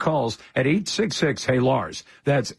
calls at 866-HEY-LARS. That's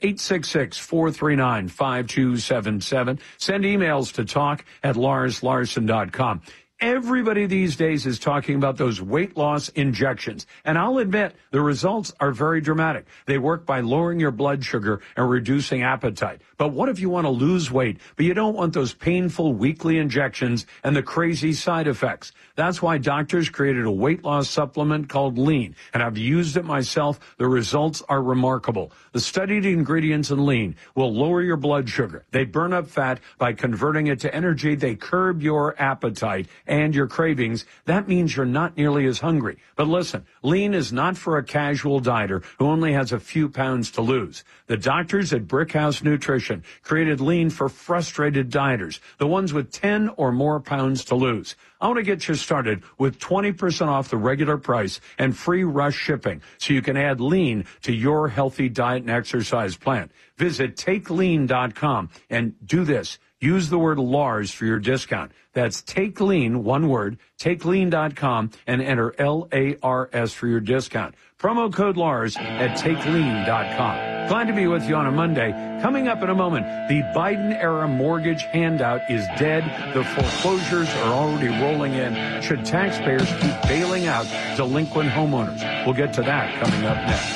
866-439-5277. Send emails to talk@larslarson.com. Everybody these days is talking about those weight loss injections. And I'll admit, the results are very dramatic. They work by lowering your blood sugar and reducing appetite. But what if you want to lose weight, but you don't want those painful weekly injections and the crazy side effects? That's why doctors created a weight loss supplement called Lean. And I've used it myself. The results are remarkable. The studied ingredients in Lean will lower your blood sugar. They burn up fat by converting it to energy. They curb your appetite and your cravings. That means you're not nearly as hungry. But listen, Lean is not for a casual dieter who only has a few pounds to lose. The doctors at Brickhouse Nutrition created Lean for frustrated dieters, the ones with 10 or more pounds to lose. I want to get you started with 20% off the regular price and free rush shipping so you can add Lean to your healthy diet and exercise plan. Visit TakeLean.com and do this. Use the word LARS for your discount. That's Take Lean, one word, TakeLean.com, and enter LARS for your discount. Promo code LARS at TakeLean.com. Glad to be with you on a Monday. Coming up in a moment, the Biden-era mortgage handout is dead. The foreclosures are already rolling in. Should taxpayers keep bailing out delinquent homeowners? We'll get to that coming up next.